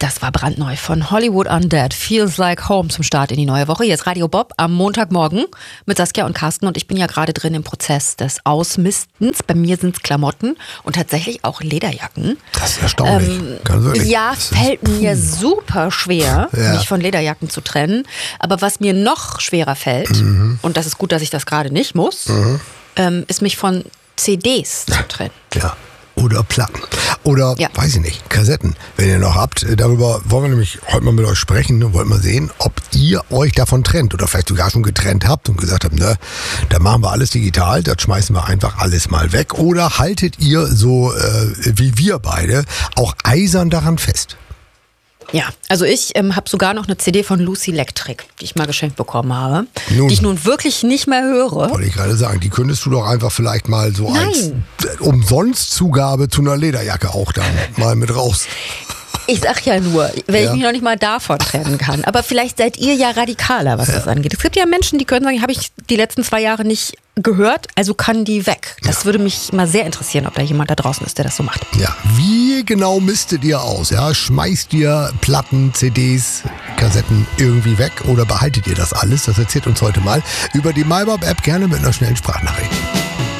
Das war brandneu von Hollywood Undead. Feels Like Home zum Start in die neue Woche. Hier ist Radio Bob am Montagmorgen mit Saskia und Carsten. Und ich bin ja gerade drin im Prozess des Ausmistens. Bei mir sind es Klamotten und tatsächlich auch Lederjacken. Das ist erstaunlich. Ganz ehrlich. Ja, fällt mir super schwer, mich von Lederjacken zu trennen. Aber was mir noch schwerer fällt, und das ist gut, dass ich das gerade nicht muss, ist mich von CDs zu trennen. Ja. Oder Platten. Oder, weiß ich nicht, Kassetten, wenn ihr noch habt. Darüber wollen wir nämlich heute mal mit euch sprechen und wollen mal sehen, ob ihr euch davon trennt oder vielleicht sogar schon getrennt habt und gesagt habt, ne, da machen wir alles digital, das schmeißen wir einfach alles mal weg. Oder haltet ihr so wie wir beide auch eisern daran fest? Ja, also ich habe sogar noch eine CD von Lucy Electric, die ich mal geschenkt bekommen habe, Nun, die ich nun wirklich nicht mehr höre. Wollte ich gerade sagen, die könntest du doch einfach vielleicht mal so als Umsonstzugabe zu einer Lederjacke auch dann mal mit raus. Ich sag ja nur, wenn ich mich noch nicht mal davon trennen kann. Aber vielleicht seid ihr ja radikaler, was das angeht. Es gibt ja Menschen, die können sagen, habe ich die letzten 2 Jahre nicht gehört, also kann die weg. Das würde mich mal sehr interessieren, ob da jemand da draußen ist, der das so macht. Ja, wie genau mistet ihr aus? Ja, schmeißt ihr Platten, CDs, Kassetten irgendwie weg oder behaltet ihr das alles? Das erzählt uns heute mal über die MyBob-App, gerne mit einer schnellen Sprachnachricht.